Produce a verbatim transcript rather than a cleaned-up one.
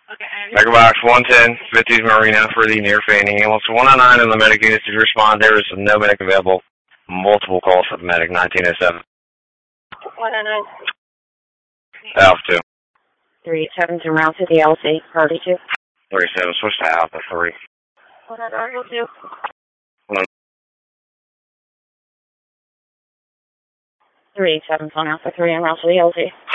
Megabox one ten, fifties Marina for the near fainting. Ambulance one oh nine and the medic units to respond. There is no medic available. Multiple calls for the medic, nineteen oh seven. one oh nine. Alpha two. three seven to round to the L C, priority two. three seven, switch to Alpha three. one oh nine, will do. One. three seven on Alpha three and round to the L C.